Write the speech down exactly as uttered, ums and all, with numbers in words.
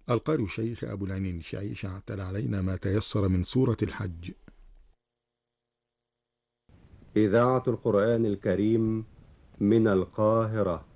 القارئ الشيخ أبو العينين الشعيش اعتلى علينا ما تيسر من سورة الحج. إذاعة القرآن الكريم من القاهرة.